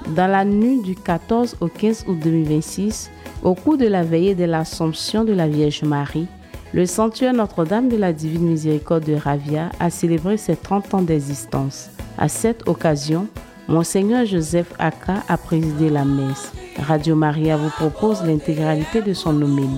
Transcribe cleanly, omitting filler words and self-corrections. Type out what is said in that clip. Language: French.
Dans la nuit du 14 au 15 août 2026, au cours de la veillée de l'Assomption de la Vierge Marie, le sanctuaire Notre-Dame de la Divine Miséricorde de Ravia a célébré ses 30 ans d'existence. À cette occasion, Monseigneur Joseph Aka a présidé la messe. Radio Maria vous propose l'intégralité de son homélie.